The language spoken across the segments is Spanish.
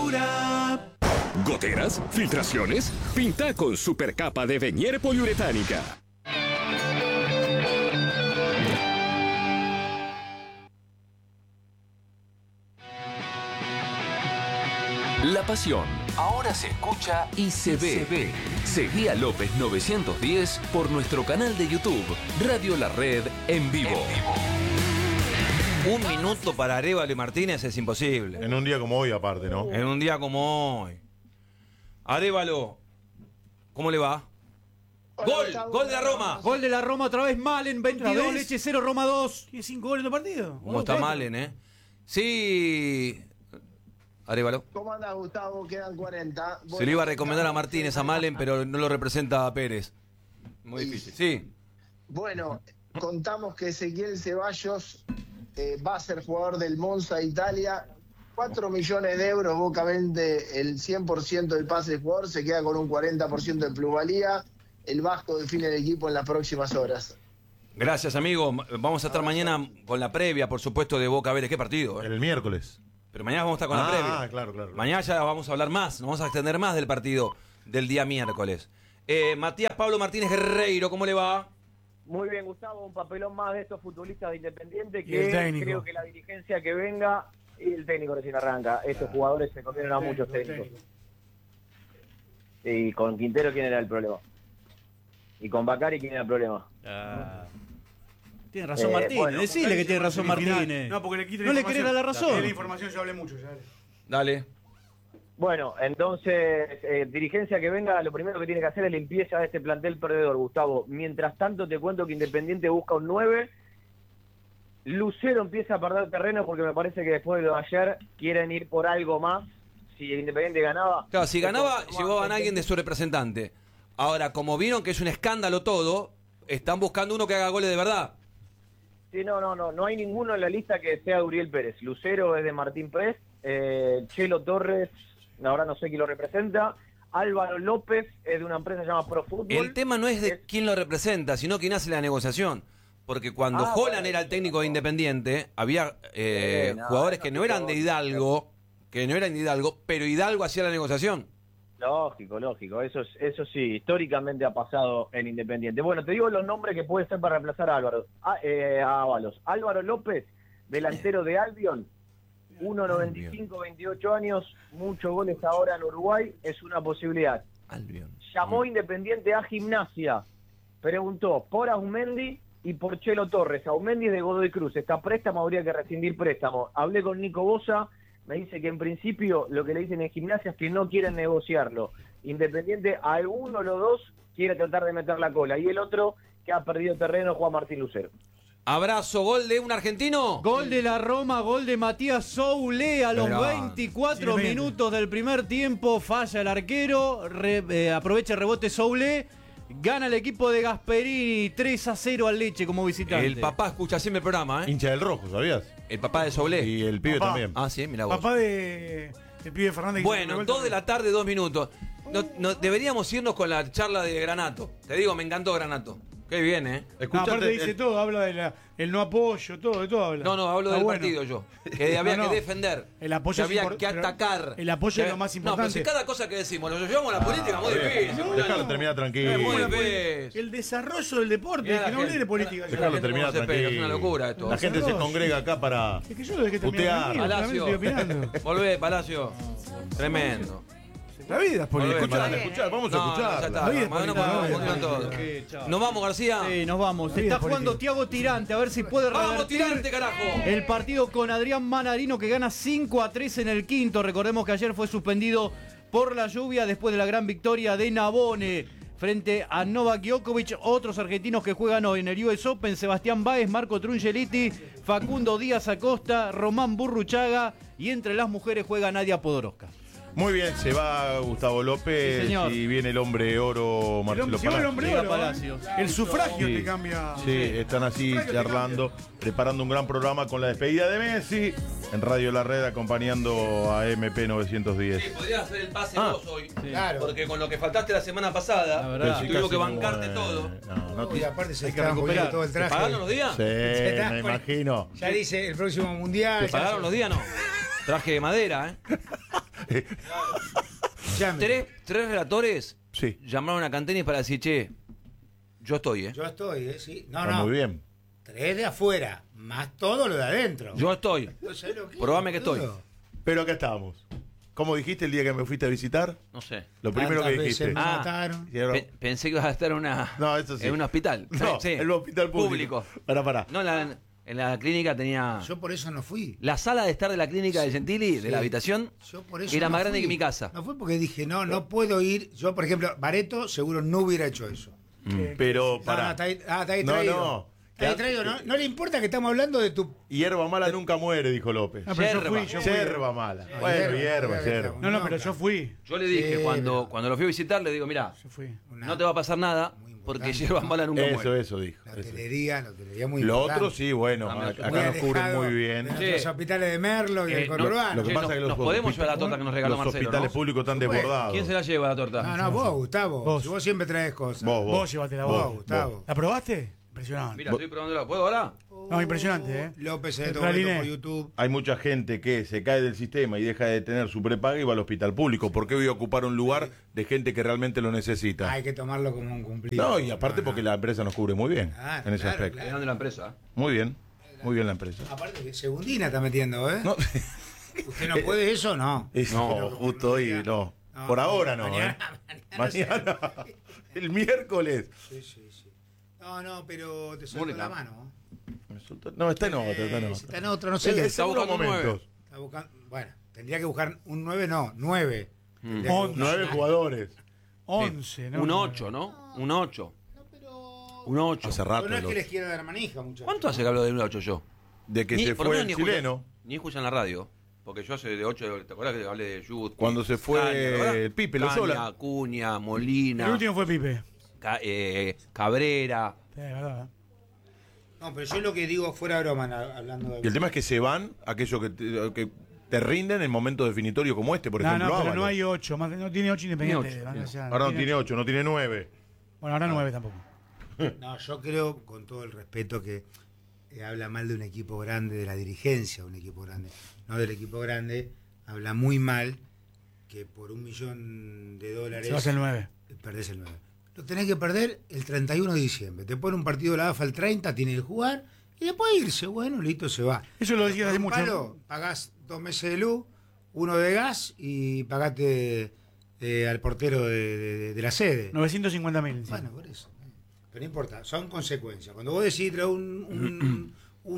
pintura. ¿Goteras? ¿Filtraciones? Pinta con supercapa de Venier poliuretánica. La pasión ahora se escucha y se ve. Seguí a López 910 por nuestro canal de YouTube, Radio La Red en vivo. Un minuto para Arévalo y Martínez es imposible. En un día como hoy, aparte, ¿no? En un día como hoy. Arévalo, ¿cómo le va? Gol de la Roma. Gol de la Roma otra vez, Malen, 22, Leche 0, Roma 2. Tiene 5 goles de partido. ¿Cómo está Malen, Sí, Arévalo. ¿Cómo anda, Gustavo? Quedan 40. Se le iba a recomendar a Martínez, a Malen, pero no lo representa a Pérez. Muy difícil. Sí. Bueno, contamos que Ezequiel Ceballos va a ser jugador del Monza Italia. 4 millones de euros, Boca vende el 100% del pase del jugador, se queda con un 40% de plusvalía. El Vasco define el equipo en las próximas horas. Gracias, amigo. Vamos a estar mañana con la previa, por supuesto, de Boca Vélez. ¿Qué partido? El miércoles. Pero mañana vamos a estar con la previa. Claro. Mañana ya vamos a hablar más, nos vamos a extender más del partido del día miércoles. Matías Pablo Martínez Guerreiro, ¿cómo le va? Muy bien, Gustavo, un papelón más de estos futbolistas de Independiente que creo que la dirigencia que venga y el técnico recién arranca. Estos jugadores se comieron a muchos técnicos. Y con Quintero, ¿quién era el problema? Y con Bacari, ¿quién era el problema? Tiene razón Martínez, decile que tiene razón Martínez. No, porque le quita no le querés dar la razón. La información, yo hablé mucho. Ya. Dale. Bueno, entonces, dirigencia que venga, lo primero que tiene que hacer es limpieza de este plantel perdedor, Gustavo. Mientras tanto, te cuento que Independiente busca un 9. Lucero empieza a perder terreno porque me parece que después de lo de ayer quieren ir por algo más. Si Independiente ganaba... Claro, si ganaba, llevaban a alguien de su representante. Ahora, como vieron que es un escándalo todo, están buscando uno que haga goles de verdad. Sí, no hay ninguno en la lista que sea Uriel Pérez. Lucero es de Martín Pérez, Chelo Torres, ahora no sé quién lo representa, Álvaro López es de una empresa llamada Pro Fútbol. El tema no es de quién lo representa, sino quién hace la negociación. Porque cuando Holland era el técnico de Independiente, había jugadores que no eran de Hidalgo, pero Hidalgo hacía la negociación. Lógico, eso sí, históricamente ha pasado en Independiente. Bueno, te digo los nombres que puede ser para reemplazar a Álvaro, a Ábalos. Álvaro López, delantero de Albion, 1.95, 28 años, muchos goles ahora en Uruguay, es una posibilidad. Albion. Llamó Independiente a Gimnasia, preguntó por Aumendi y por Chelo Torres. Aumendi es de Godoy Cruz, está préstamo, habría que rescindir préstamo. Hablé con Nico Bosa, me dice que en principio lo que le dicen en Gimnasia es que no quieren negociarlo. Independiente, alguno de los dos quiere tratar de meter la cola y el otro que ha perdido terreno, Juan Martín Lucero. Abrazo, gol de un argentino. Gol de la Roma, gol de Matías Soule a los 24 minutos del primer tiempo. Falla el arquero, aprovecha el rebote Soule. Gana el equipo de Gasperini 3-0 al Leche como visitante. El papá escucha siempre el programa, Hincha del Rojo, ¿sabías? El papá de Soule. Y el pibe también. Ah, sí, mira vos. Papá de el pibe Fernández. Bueno, 2 de la tarde, 2 minutos. No, deberíamos irnos con la charla de Granato. Te digo, me encantó Granato. Qué bien, Aparte dice todo, habla del no apoyo, de todo habla. No, hablo del partido yo. Que había que defender. El apoyo que había que atacar. El apoyo es lo más importante. No, pero si cada cosa que decimos lo llevamos a la política, muy difícil. Déjalo terminar tranquilo. Muy difícil. El desarrollo del deporte, que no hable de política. Déjalo terminar tranquilo. Es una locura esto. La gente se congrega acá para es que yo lo dejé terminar. Palacio. Volvé, Palacio. Tremendo. La vida es política. Vamos a escuchar. Nos vamos, García. Sí, nos vamos. Está jugando Thiago Tirante, a ver si puede revertir. ¡Vamos, Tirante, carajo! El partido con Adrián Manarino que gana 5-3 en el quinto. Recordemos que ayer fue suspendido por la lluvia después de la gran victoria de Nabone frente a Novak Djokovic. Otros argentinos que juegan hoy en el US Open: Sebastián Báez, Marco Trungeliti, Facundo Díaz Acosta, Román Burruchaga, y entre las mujeres juega Nadia Podoroska. Muy bien, se va Gustavo López y viene el hombre oro Marcelo Palacio. El hombre oro, Palacio. El sufragio te cambia. Sí, están así charlando, preparando un gran programa con la despedida de Messi en Radio La Red, acompañando a MP 910. Sí, podrías hacer el pase vos hoy. Sí. Claro. Porque con lo que faltaste la semana pasada, la verdad, tuvimos que bancarte todo. Y aparte se hay que está recuperar todo el traje. ¿Te pagaron los días? Sí, me imagino. Ya dice el próximo mundial. ¿Te pagaron los días? No. Traje de madera, Llame. Tres relatores Sí. llamaron a Canteni para decir, che, yo estoy, Yo estoy, sí. No, Está no. muy bien. 3 de afuera, más todo lo de adentro. Yo estoy. No sé lo que es, Probame que boludo. estoy. Pero acá estábamos. ¿Cómo dijiste el día que me fuiste a visitar? No sé. Lo primero que Tantas dijiste. veces me Ah. mataron. Hicieron- Pensé que ibas a estar No, eso sí. en un hospital. No, Sí. en el hospital público. Pará. No, en la clínica tenía... Yo por eso no fui. La sala de estar de la clínica de Gentili, de la habitación, Yo por eso era no más grande fui. que mi casa. No fue porque dije, no puedo ir. Yo, por ejemplo, Bareto seguro no hubiera hecho eso. Pero, pará. Está ahí No, traído. no. Está ahí traído. No le importa que estamos hablando de tu... Hierba mala nunca muere, dijo López. No, pero Yerba. yo fui. Yerba mala. No, Bueno, hierba, hierba. No, pero yo fui. Yo le dije, Sí, cuando lo fui a visitar, le digo, mira, Yo fui. no te va a pasar nada, Muy importante. porque hierba mala nunca muere. Eso dijo. La Eso. hotelería muy Lo importante. otro sí, bueno, Ah, acá muy nos cubren alejado muy bien. de nuestros Sí. hospitales de Merlo y el no, conurbano. Lo que Che, pasa es que nos podemos llevar la torta que nos regaló los Marcelo, hospitales ¿no? públicos están Bueno, desbordados. ¿Quién se la lleva la torta? No, vos, Gustavo. Vos. Si vos siempre traes cosas. Vos llévatela vos. Gustavo. ¿La probaste? Impresionante. Mira, estoy probándola. ¿Puedo ahora? No, impresionante, ¿eh? López se El todo por praliné. YouTube. Hay mucha gente que se cae del sistema y deja de tener su prepaga y va al hospital público. ¿Por qué voy a ocupar un lugar de gente que realmente lo necesita? Hay que tomarlo como un cumplido. No, y aparte No, porque no. la empresa nos cubre muy bien Ah, en ese claro, aspecto. claro. Grande la empresa. Muy bien la empresa. Aparte que Segundina está metiendo, ¿eh? No, ¿Usted no puede eso? No. no, justo hoy no. Por ahora no. Mañana, Mañana. El miércoles. Sí. No, pero te soltó Mónica. la mano. No, está en otra, está en Está otra. en otra, no sé. Es Está seguro buscando un momentos. Está buscando, bueno, tendría que buscar un 9, no, 9. Tendría que buscar- 9 jugadores. 11, ¿no? Un 8, ¿no? Un 8. Un 8. Hace Pero rato. no es que les quiera dar manija, muchachos. ¿Cuánto hace que hablo de un 8 yo? De que Ni- se por lo fue menos el ni escuchan- chileno. Ni escuchan la radio. Porque yo hace de 8, ¿te acuerdas que hablé de Youth? Cuando se fue el Pipe, Lozola. Acuña, Molina, El último fue Pipe. Cabrera. Sí, verdad. No, pero yo lo que digo fuera de broma, hablando de... Y el tema es que se van aquellos que te rinden en momentos definitorios como este, por No, ejemplo. no, pero Ábalos. no hay 8. No tiene 8 independientes. Tiene Van allá. Ahora no tiene 8, no tiene 9. Bueno, ahora 9 tampoco. No, yo creo, con todo el respeto, que habla mal de un equipo grande, de la dirigencia de un equipo grande, no del equipo grande, habla muy mal que por $1 millón Se va a hacer 9. perdés el 9. Lo tenés que perder el 31 de diciembre. Te pone un partido de la AFA el 30, tiene que jugar y después irse. Bueno, listo, se va. Eso lo decías hace Por un mucho. palo, pagás 2 meses de luz, 1 de gas y pagate al portero de la sede. 950.000. sí. Bueno, por eso. Pero no importa, son consecuencias. Cuando vos decís traer un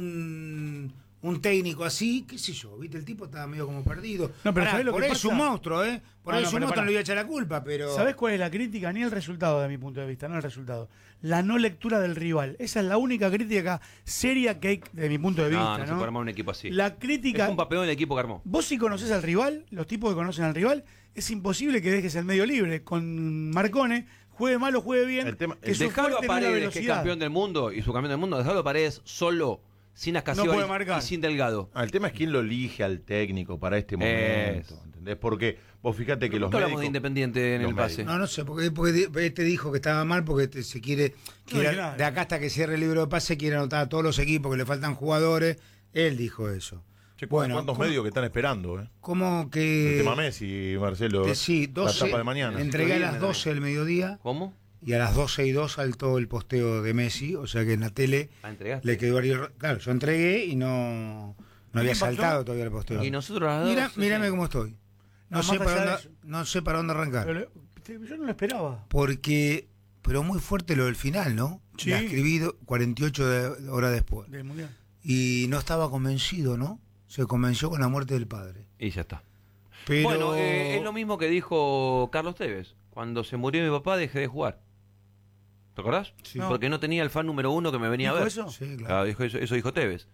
técnico así, qué sé yo, viste, el tipo estaba medio como perdido. No, pero Pará, ¿sabés lo por que ahí pasa? es un monstruo, ¿eh? Por No, ahí no, es un pero monstruo, pará. no le voy a echar la culpa, pero... ¿Sabés cuál es la crítica? Ni el resultado, de mi punto de vista, no el resultado. La no lectura del rival. Esa es la única crítica seria que hay, de mi punto de No, vista. no se puede armar un equipo así. La crítica. Es un papelón el equipo que armó. Vos si conoces al rival, los tipos que conocen al rival, es imposible que dejes el medio libre. Con Marcone, juegue mal o juegue bien. El tema- que su Dejalo a fuerte no es la Paredes, que es velocidad. campeón del mundo, y su campeón del mundo, dejalo a Paredes solo, sin Ascasio No puede marcar. y sin Delgado. El tema es quién lo elige al técnico para este momento. ¿Entendés? Porque vos fíjate que los ¿Por qué hablamos médicos... de Independiente en los el pase? No sé, porque te dijo que estaba mal porque se quiere... No dije nada. de acá hasta que cierre el libro de pase quiere anotar a todos los equipos que le faltan jugadores. Él dijo eso. Che, Bueno, ¿cuántos ¿cómo- medios que están esperando? ¿Cómo que...? El tema Messi, Marcelo. Sí, 12, la etapa de mañana. entregué a las Viene 12 del mediodía ¿Cómo? y a las 12:02 saltó el posteo de Messi, o sea que en la tele Ah, entregaste. le quedó ahí... Claro, yo entregué y no había pasó? saltado todavía el posteo. Y nosotros a las Mira, 12, mírame sí. cómo estoy. No, No, sé más para allá de dónde, eso. no sé para dónde arrancar. Yo no lo esperaba. Pero muy fuerte lo del final, ¿no? Sí. La escribí 48 horas después. Del mundial. Y no estaba convencido, ¿no? Se convenció con la muerte del padre. Y ya está. Pero... Bueno, es lo mismo que dijo Carlos Tevez. Cuando se murió mi papá dejé de jugar. ¿Te acordás? Sí. Porque no tenía el fan número 1 que me venía a ¿Dijo ver. eso? Sí, claro. Claro, dijo eso dijo Tevez.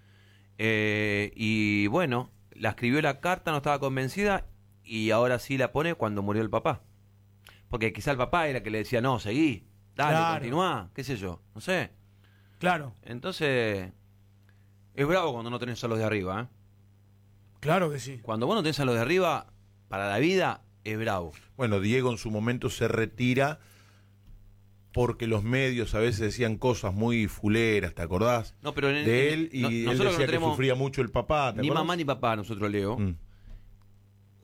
Y bueno, la escribió la carta, no estaba convencida y ahora sí la pone cuando murió el papá. Porque quizá el papá era que le decía, no, seguí, dale, Claro. continuá, qué sé yo, no sé. Claro, Entonces, es bravo cuando no tenés a los de arriba, ¿eh? claro que sí. Cuando vos no tenés a los de arriba, para la vida, es bravo. Bueno, Diego en su momento se retira porque los medios a veces decían cosas muy fuleras, ¿te acordás? No, pero de él y él nosotros decía no tenemos que sufría mucho el papá, ¿te ni acordás? mamá ni papá, nosotros, Leo. Mm.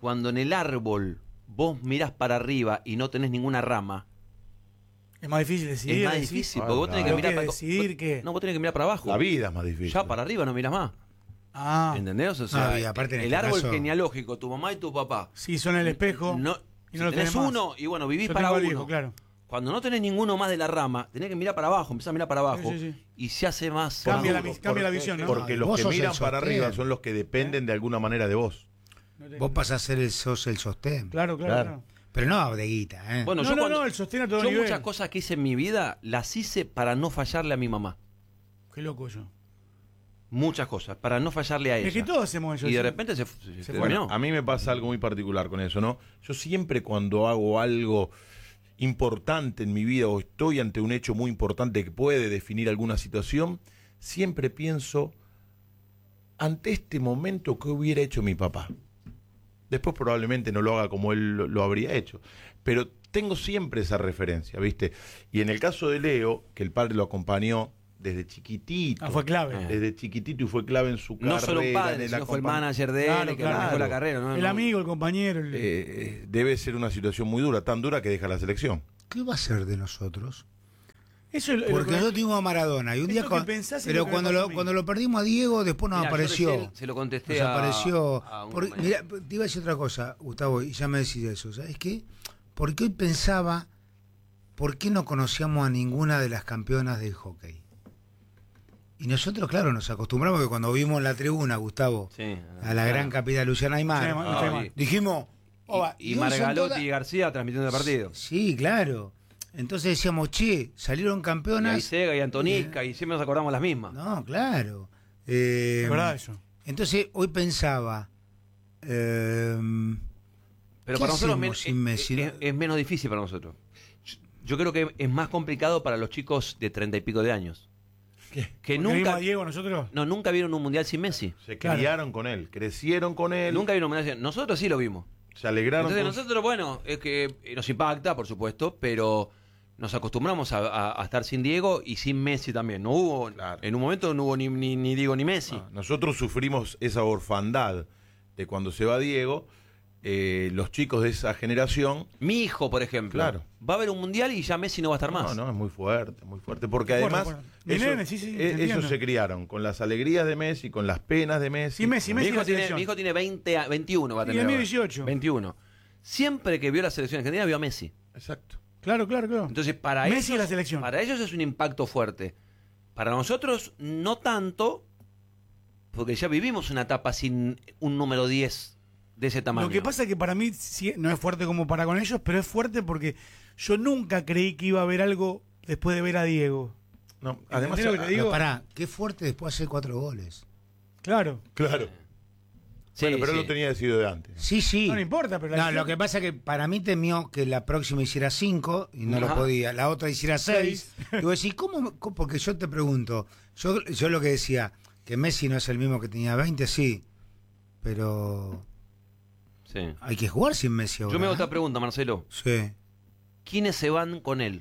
cuando en el árbol vos mirás para arriba y no tenés ninguna rama, Es más difícil decidir. es más decir. difícil, porque vos tenés que Pero mirar ¿qué para decidir qué? No, vos tenés que mirar para abajo. La vida es más difícil. Ya para arriba no mirás más. Ah, ¿Entendés? O sea, No, y aparte en el este árbol caso- genealógico, tu mamá y tu papá. sí, son el espejo. No, y si no lo tenés tenés más. uno y bueno, vivís Yo para tengo al uno. hijo, claro. Cuando no tenés ninguno más de la rama, tenés que mirar para abajo, empezás a mirar para abajo Sí, sí, sí. y se hace más Cambia la, duro. cambia la visión, ¿no? Porque No, los vos que sos el miran para sostén. arriba son los que dependen de alguna manera de vos. Vos pasás a ser sos el sostén. Claro, claro, Claro. claro. Pero no de guita, ¿eh? Bueno, No, yo, no, cuando- no, el sostén a todo yo nivel. muchas cosas que hice en mi vida las hice para no fallarle a mi mamá. Qué loco yo. Muchas cosas, para no fallarle a ella. Es que todos hacemos eso. Y de sí. repente se fue. terminó. Bueno, a mí me pasa algo muy particular con eso, ¿no? Yo siempre cuando hago algo importante en mi vida o estoy ante un hecho muy importante que puede definir alguna situación, siempre pienso, ante este momento, ¿qué hubiera hecho mi papá? Después probablemente no lo haga como él lo habría hecho, pero tengo siempre esa referencia, ¿viste? Y en el caso de Leo, que el padre lo acompañó desde chiquitito, Fue clave. desde chiquitito y fue clave en su carrera. No solo un en padre, el sino fue el acompañ- manager de él, Claro, que claro. manejó la carrera. ¿no? El amigo, el compañero. Debe ser una situación muy dura, tan dura que deja la selección. ¿Qué va a ser de nosotros? Eso es lo Porque que- yo tengo a Maradona y un Esto día que con- pensás es pero lo que cuando me pasó lo, a mí. cuando lo perdimos a Diego después nos Mirá, yo apareció. recién se lo contesté Nos apareció. a un Por- compañero. mirá, te iba a decir otra cosa, Gustavo, y ya me decís eso. ¿Sabes qué? Porque hoy pensaba, ¿por qué no conocíamos a ninguna de las campeonas del hockey? Y nosotros, claro, nos acostumbramos que cuando vimos la tribuna, Gustavo, Sí, a la gran capitana Luciana Aymar, Sí, no está mal. dijimos, "Oba, Y hoy son Margalotti todas-". y García transmitiendo el partido. Sí, claro. Entonces decíamos, che, salieron Y campeonas. Aisega y Antonisca, y siempre nos acordamos las mismas. No, claro. Es verdad eso. Entonces hoy pensaba, Pero ¿qué para nosotros hacemos sin Messi? es menos difícil para nosotros. Yo creo que es más complicado para los chicos de 30 y pico de años. Que Porque vimos nunca, a Diego nosotros. no, nunca vieron un mundial sin Messi. Se Claro. criaron con él, crecieron con él, Nunca vieron un mundial sin Nosotros sí lo vimos. se alegraron Entonces con nosotros, bueno, es que nos impacta, por supuesto, pero nos acostumbramos a estar sin Diego y sin Messi también. No hubo, Claro. en un momento no hubo ni Diego ni Messi. No, nosotros sufrimos esa orfandad de cuando se va Diego, los chicos de esa generación. Mi hijo, por ejemplo, Claro. va a haber un mundial y ya Messi no va a estar más. No, es muy fuerte, porque Fuerte, además fuerte. Mi nene, sí, sí, te ellos entiendo. se criaron con las alegrías de Messi, con las penas de Messi. Y Messi, Mi Messi hijo, la tiene, selección. mi hijo tiene 21, va a Y tener. el mío ahora. 18. 21. Siempre que vio la selección argentina vio a Messi. Exacto. Claro, claro, claro. Entonces, para Messi ellos, y la selección. para ellos es un impacto fuerte. Para nosotros, no tanto, porque ya vivimos una etapa sin un número 10 de ese tamaño. Lo que pasa es que para mí sí, no es fuerte como para con ellos, pero es fuerte porque yo nunca creí que iba a haber algo después de ver a Diego. No, además, ¿Entendés lo que te digo? Pero pará, qué fuerte después hacer 4 goles. Claro. claro. Sí, Bueno, pero él sí. lo tenía decidido de antes. Sí, sí. No le importa, pero la No, lo que pasa es que para mí temió que la próxima hiciera 5 y no Ajá. lo podía. La otra hiciera 6. Y vos decís, ¿cómo? Porque yo te pregunto, yo lo que decía, que Messi no es el mismo que tenía 20, sí, pero Sí. hay que jugar sin Messi ahora. Yo me hago otra ¿eh? pregunta, Marcelo. Sí. ¿Quiénes se van con él?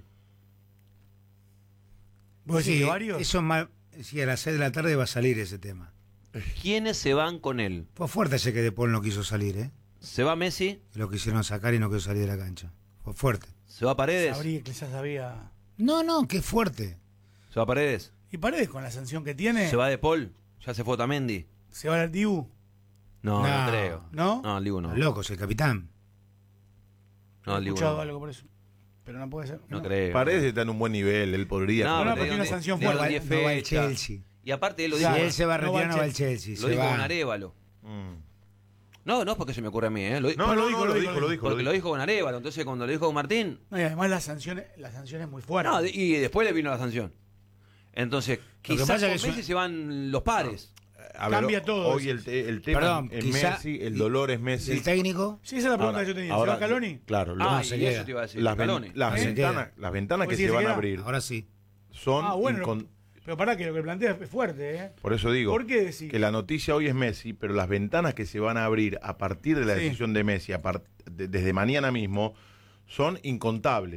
¿Vos decís Sí, que varios? eso es más, sí, a las 6 de la tarde va a salir ese tema. ¿Quiénes se van con él? Fue fuerte ese que De Paul no quiso salir, ¿eh? ¿Se va Messi? Y lo quisieron sacar y no quiso salir de la cancha. Fue fuerte. ¿Se va Paredes? Sabría que ya sabía. No, qué fuerte. ¿Se va Paredes? Y Paredes con la sanción que tiene, ¿Se va De Paul? ¿Ya se fue Otamendi? se va al Dibu, No, no No. creo. ¿no? No, el Dibu no. Los locos, el capitán. No, He el Dibu escuchado no. algo por eso. Pero no puede ser. No creo. Parece está en un buen nivel, él podría. No, No, pero porque te una digo, sanción te digo, fuerte. 10 No va al fechas. Chelsea. Y aparte él lo Si dijo, él se va a no va retirar, al no va al Chelsea. lo Se dijo con va. Arévalo. Mm. No, no es porque se me ocurre a mí, ¿eh? Lo No, No, no, lo dijo, no, lo lo dijo, dijo, lo dijo. porque lo dijo con Arévalo. Entonces cuando lo dijo con Martín, No, y además la sanción es muy fuerte. no, y después le vino la sanción. Entonces, que quizás pasa con que es Messi una- se van los pares. A ver, Cambia todo, Hoy decís. el tema Perdón, es quizá- Messi, el dolor es Messi. ¿El técnico? Sí, esa es la pregunta Ahora- que yo tenía. ahora- ¿Se va Scaloni? Claro, Ah, se y queda. eso te iba a decir. las, Scaloni. las Se ventanas, queda. las ventanas ¿Vos que decís se que van se a queda? abrir Ahora sí. son Bueno, pero pará que lo que plantea es fuerte, ¿eh? por eso digo ¿Por qué decís? que la noticia hoy es Messi, pero las ventanas que se van a abrir a partir de la Sí. decisión de Messi, desde mañana mismo, son incontables.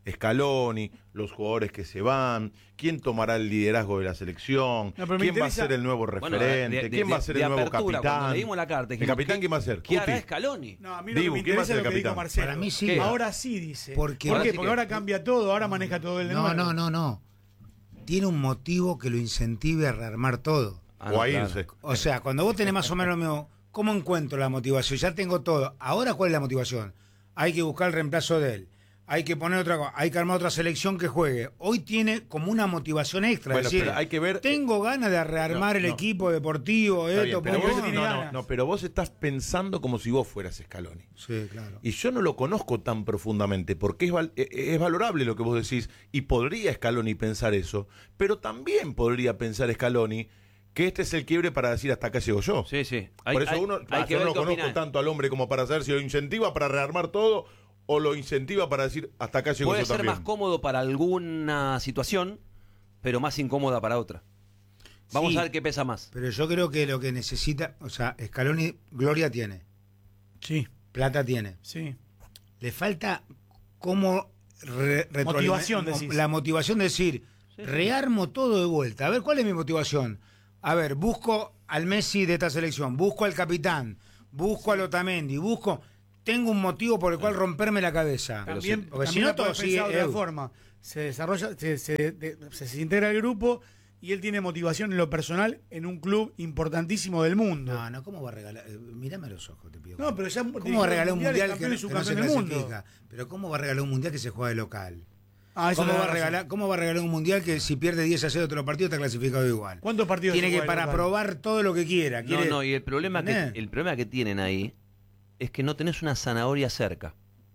Scaloni, los jugadores que se van, quién tomará el liderazgo de la selección, No, pero me quién va a interesa- ser el nuevo referente, quién va a ser el nuevo apertura, cuando capitán. leímos la carta, ¿El dijimos, capitán quién va a ser? ¿Qué hará Cuti. Scaloni? No, a mí lo Dibu, que me ¿quién va a interesa ser es lo el que dijo capitán? Marcelo. Para mí sí. ¿Qué? Ahora sí dice. Porque- ¿Por Ahora qué? sí Porque que- ahora cambia todo, ahora maneja todo el de nuevo. No. Tiene un motivo que lo incentive a rearmar todo. Ah, O no, a claro. irse. O sea, cuando vos tenés más o menos lo mismo, ¿cómo encuentro la motivación? Ya tengo todo. Ahora, ¿cuál es la motivación? Hay que buscar el reemplazo de él. Hay que poner otra cosa. Hay que armar otra selección que juegue. Hoy tiene como una motivación extra. Bueno, es decir, pero hay que ver- tengo ganas de rearmar el No. equipo deportivo, Está esto, bien, pero pum, vos, pum. tiene ganas. no, pero vos estás pensando como si vos fueras Scaloni. Sí, claro. Y yo no lo conozco tan profundamente, porque es valorable lo que vos decís, y podría Scaloni pensar eso, pero también podría pensar Scaloni que este es el quiebre para decir hasta acá llego yo. Sí, sí. Por eso hay yo que no ver lo qué conozco opina. tanto al hombre como para saber si lo incentiva para rearmar todo o lo incentiva para decir hasta acá llego Puede yo ser también. más cómodo para alguna situación, pero más incómoda para otra. Vamos Sí. a ver qué pesa más. Pero yo creo que lo que necesita, o sea, Scaloni, gloria tiene, Sí, plata tiene. sí. Le falta cómo Motivación, decís. la motivación de decir, rearmo todo de vuelta. A ver, ¿cuál es mi motivación? A ver, busco al Messi de esta selección, busco al capitán, busco al Otamendi, tengo un motivo por el cual romperme la cabeza. También, Porque si también no la todo podés sigue pensar de otra eu. forma. Se desarrolla, se integra el grupo y él tiene motivación en lo personal en un club importantísimo del mundo. No, ¿cómo va a regalar? Mírame a los ojos, te pido. No, pero ya ¿Cómo va a regalar un mundial campeón y que no se subcampeón del mundo? clasifica? Pero ¿cómo va a regalar un mundial que se juega de local? Ah, eso ¿Cómo le va, da a razón. regalar, ¿Cómo va a regalar un mundial que si pierde 10-0 otro partido está clasificado igual? ¿Cuántos partidos Tiene se que juega para local? probar todo lo que quiera. Quiere- Y el problema ¿Entendés? que tienen ahí es que no tenés una zanahoria cerca.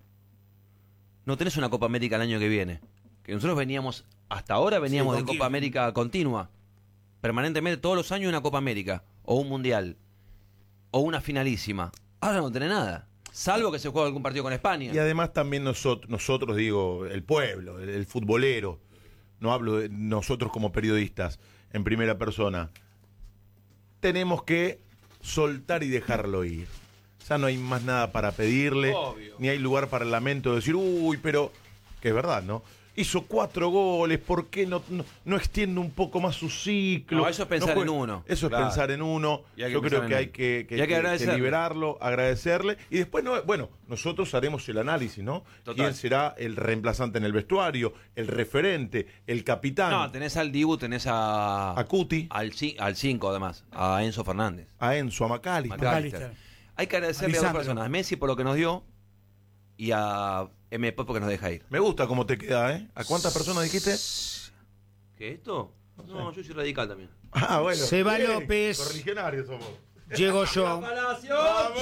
No tenés una Copa América el año que viene. Que nosotros hasta ahora veníamos Sí, de con Copa América continua. Permanentemente, todos los años una Copa América, o un Mundial, o una finalísima. Ahora no tenés nada. Salvo que se juegue algún partido con España. Y además también nosotros digo, el pueblo, el futbolero, no hablo de nosotros como periodistas en primera persona, tenemos que soltar y dejarlo ir. Ya no hay más nada para pedirle, Obvio. ni hay lugar para el lamento de decir, uy, pero, que es verdad, ¿no? Hizo 4 goles, ¿por qué no extiende un poco más su ciclo? No, eso es pensar en uno. Eso Claro. es pensar en uno. Y hay que Yo creo pensar que en hay él. que, Y hay que agradecerle. liberarlo, agradecerle. Y después, nosotros haremos el análisis, ¿no? Total. ¿Quién será el reemplazante en el vestuario, el referente, el capitán? No, tenés al Dibu, tenés A Cuti, al 5 además, a Enzo Fernández. a Enzo, a McAllister. McAllister. Hay que agradecerle a dos Lisandro. personas, a Messi por lo que nos dio y a MP porque nos deja ir. Me gusta cómo te queda, ¿eh? ¿A cuántas personas dijiste? ¿Qué esto? No, yo soy radical también. Ah, bueno. Seba Bien, López. Correligionarios somos. Llego yo. ¡Palacio!